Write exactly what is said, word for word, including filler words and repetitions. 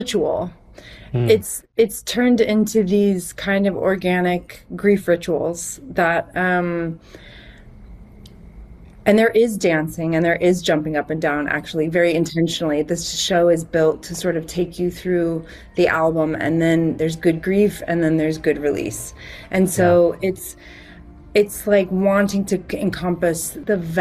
ritual. Mm. It's it's turned into these kind of organic grief rituals that um and there is dancing and there is jumping up and down, actually, very intentionally. This show is built to sort of take you through the album, and then there's good grief and then there's good release. And Yeah. so it's it's like wanting to encompass the